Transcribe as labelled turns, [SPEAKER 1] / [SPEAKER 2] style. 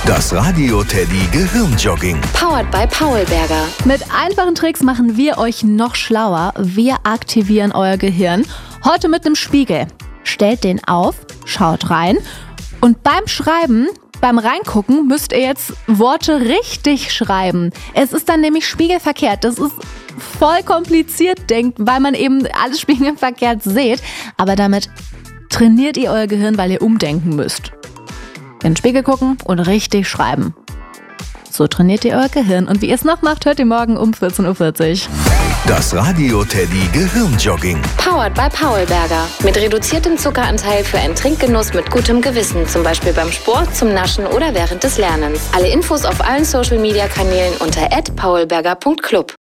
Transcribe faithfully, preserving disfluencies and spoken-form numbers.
[SPEAKER 1] Das Radio Teddy Gehirnjogging.
[SPEAKER 2] Powered by Paulberger.
[SPEAKER 3] Mit einfachen Tricks machen wir euch noch schlauer. Wir aktivieren euer Gehirn. Heute mit einem Spiegel. Stellt den auf, schaut rein und beim Schreiben, beim Reingucken müsst ihr jetzt Worte richtig schreiben. Es ist dann nämlich spiegelverkehrt. Das ist voll kompliziert, denkt, weil man eben alles spiegelverkehrt seht. Aber damit trainiert ihr euer Gehirn, weil ihr umdenken müsst. In den Spiegel gucken und richtig schreiben. So trainiert ihr euer Gehirn. Und wie ihr es noch macht, hört ihr morgen um vierzehn Uhr vierzig.
[SPEAKER 1] Das Radio Teddy Gehirnjogging.
[SPEAKER 2] Powered by Paulberger. Mit reduziertem Zuckeranteil für einen Trinkgenuss mit gutem Gewissen. Zum Beispiel beim Sport, zum Naschen oder während des Lernens. Alle Infos auf allen Social Media Kanälen unter at paulberger punkt club.